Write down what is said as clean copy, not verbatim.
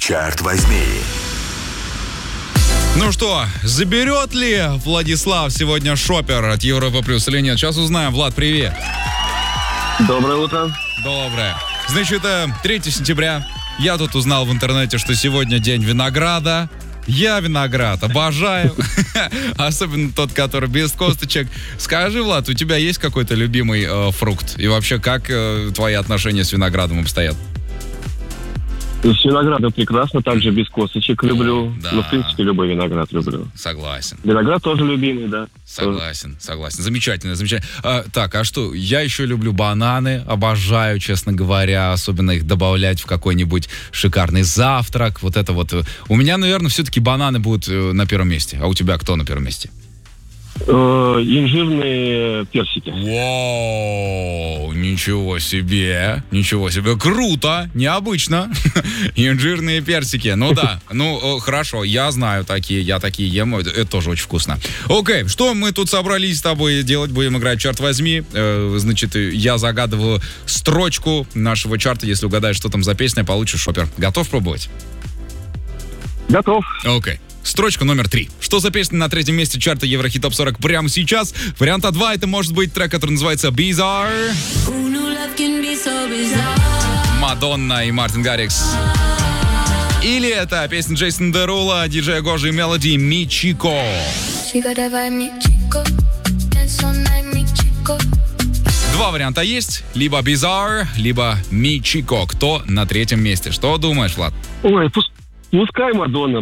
Черт возьми. Ну что, заберет ли Владислав сегодня шопер от Европа Плюс или нет? Сейчас узнаем. Влад, привет. Доброе утро. Доброе. Значит, 3 сентября. Я тут узнал в интернете, что сегодня день винограда. Я виноград обожаю. Особенно тот, который без косточек. Скажи, Влад, у тебя есть какой-то любимый фрукт? И вообще, как твои отношения с виноградом обстоят? С виноградом прекрасно, также без косточек люблю. Да. Но, в принципе, любой виноград люблю. Согласен. Виноград тоже любимый, да. Согласен. Замечательно. Так, а что? Я еще люблю бананы, обожаю, честно говоря, особенно их добавлять в какой-нибудь шикарный завтрак. Вот это вот. У меня, наверное, все-таки бананы будут на первом месте. А у тебя кто на первом месте? Инжирные персики. Вау, ничего себе, круто, необычно. Инжирные персики, ну да, хорошо, я знаю такие, я такие ем, это тоже очень вкусно. Окей, что мы тут собрались с тобой делать, будем играть «Черт возьми». Значит, я загадываю строчку нашего чарта, если угадаешь, что там за песня, получишь шопер. Готов пробовать? Готов. Окей. Строчка номер 3. Что за песня на 3-м месте чарта Еврохит Топ 40 прямо сейчас? Варианта 2, это может быть трек, который называется Bizarre. Мадонна и Мартин Гаррикс. Или это песня Джейсон Дерула, диджея Гожи и Мелоди «Мичико». Два варианта есть. Либо Bizarre, либо Мичико. Кто на 3-м месте? Что думаешь, Влад? Ой, пускай Мадонна.